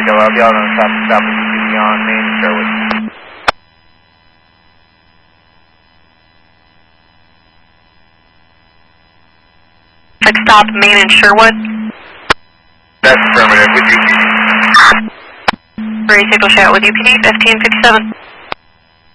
I'll be out on stop with UPD on Main and Sherwood. Stop Main and Sherwood. That's affirmative with UPD. Ready to go chat with UPD, 1557.